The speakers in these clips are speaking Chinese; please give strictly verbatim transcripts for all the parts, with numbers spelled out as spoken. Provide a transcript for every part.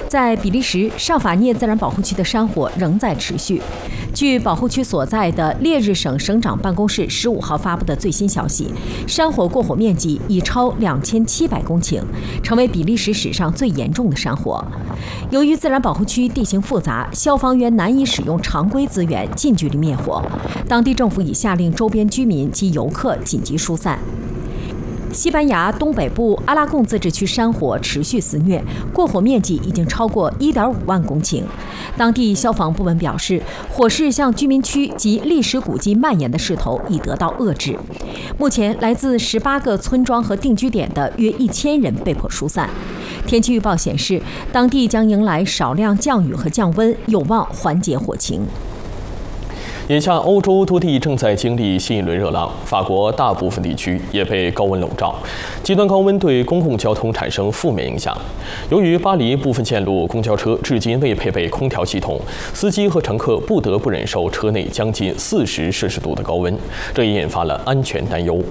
在比利时上法涅自然保护区的山火仍在持续。据保护区所在的列日省省长办公室十五号发布的最新消息，山火过火面积已超两千七百公顷，成为比利时史上最严重的山火。由于自然保护区地形复杂，消防员难以使用常规资源近距离灭火，当地政府已下令周边居民及游客紧急疏散。西班牙东北部阿拉贡自治区山火持续肆虐，过火面积已经超过 一点五万公顷。当地消防部门表示，火势向居民区及历史古迹蔓延的势头已得到遏制。目前，来自十八个村庄和定居点的约一千人被迫疏散。天气预报显示，当地将迎来少量降雨和降温，有望缓解火情。 眼下，欧洲多地正在经历新一轮热浪，法国大部分地区也被高温笼罩。极端高温对公共交通产生负面影响。由于巴黎部分线路公交车至今未配备空调系统，司机和乘客不得不忍受车内将近四十摄氏度的高温，这也引发了安全担忧。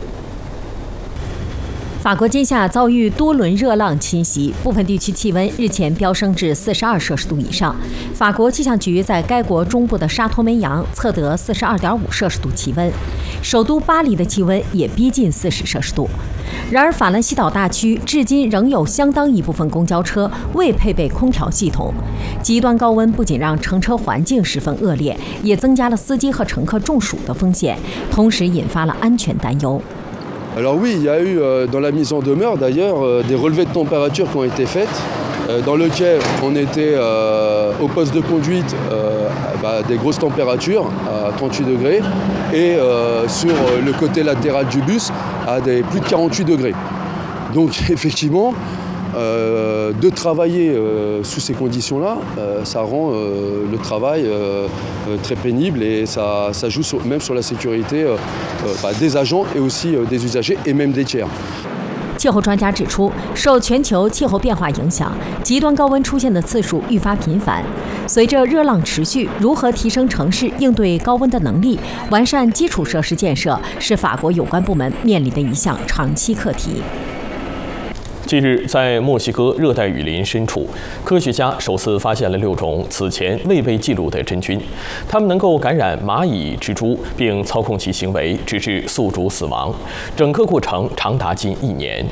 法国今夏遭遇多轮热浪侵袭，部分地区气温日前飙升至四十二摄氏度以上。法国气象局在该国中部的沙托梅扬测得四十二点五摄氏度气温，首都巴黎的气温也逼近四十摄氏度。然而，法兰西岛大区至今仍有相当一部分公交车未配备空调系统。极端高温不仅让乘车环境十分恶劣，也增加了司机和乘客中暑的风险，同时引发了安全担忧。 Alors oui, il y a eu euh, dans la mise en demeure d'ailleurs euh, des relevés de température qui ont été faites, euh, dans lequel on était euh, au poste de conduite euh, bah, des grosses températures à trente-huit degrés et euh, sur le côté latéral du bus à des plus de quarante-huit degrés. Donc effectivement, euh, de travailler euh, sous ces conditions-là, euh, ça rend euh, le travail euh, très pénible et ça, ça joue sur, même sur la sécurité euh, bah, des agents et aussi euh, des usagers et même des tiers. 气候专家指出，受全球气候变化影响，极端高温出现的次数愈发频繁。随着热浪持续，如何提升城市应对高温的能力，完善基础设施建设，是法国有关部门面临的一项长期课题。 近日，在墨西哥热带雨林深处，科学家首次发现了六种此前未被记录的真菌，它们能够感染蚂蚁、蜘蛛，并操控其行为，直至宿主死亡。整个过程长达近一年。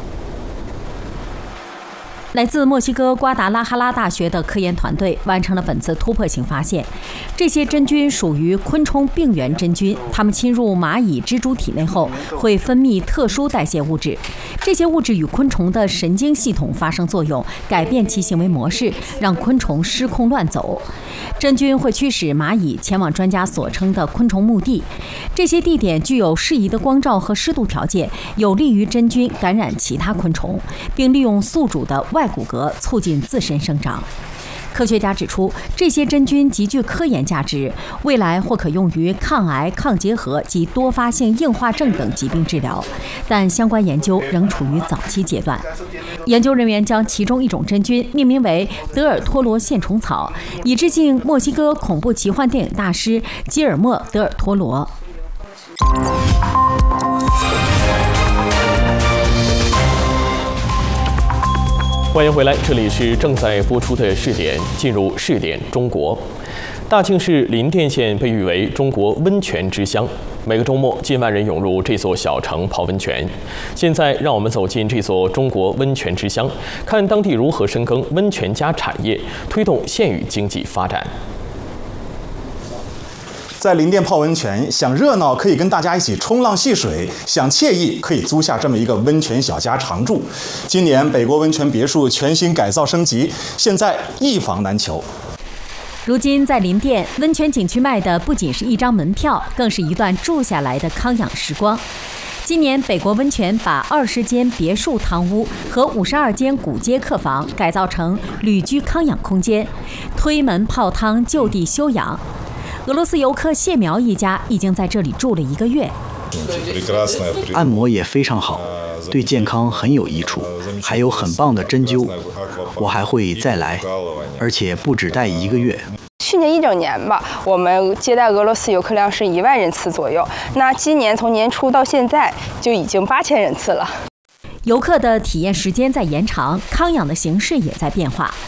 来自墨西哥瓜达拉哈拉大学的科研团队完成了本次突破性发现。这些真菌属于昆虫病原真菌，它们侵入蚂蚁、蜘蛛体内后，会分泌特殊代谢物质。这些物质与昆虫的神经系统发生作用，改变其行为模式，让昆虫失控乱走。真菌会驱使蚂蚁前往专家所称的昆虫墓地，这些地点具有适宜的光照和湿度条件，有利于真菌感染其他昆虫，并利用宿主的外骨骼促进自身生长。科学家指出，这些真菌极具科研价值，未来或可用于抗癌、抗结核及多发性硬化症等疾病治疗，但相关研究仍处于早期阶段。研究人员将其中一种真菌命名为德尔托罗线虫草，以致敬墨西哥恐怖奇幻电影大师基尔莫·德尔托罗。 欢迎回来，这里是正在播出的视点，进入视点中国。大庆市林甸县被誉为中国温泉之乡，每个周末近万人涌入这座小城泡温泉。现在让我们走进这座中国温泉之乡，看当地如何深耕温泉加产业，推动县域经济发展。 在林甸泡温泉，想热闹可以跟大家一起冲浪戏水，想惬意可以租下这么一个温泉小家常住。今年北国温泉别墅全新改造升级，现在一房难求。 如今在林甸温泉景区卖的不仅是一张门票，更是一段住下来的康养时光。今年北国温泉把二十间别墅汤屋和五十二间古街客房改造成旅居康养空间，推门泡汤，就地休养。俄罗斯游客谢苗一家已经在这里住了一个月。 按摩也非常好，对健康很有益处，还有很棒的针灸，我还会再来，而且不只待一个月。 去年一整年吧，我们接待俄罗斯游客量是一万人次左右。那今年从年初到现在就已经八千人次了。 游客的体验时间在延长，康养的形式也在变化。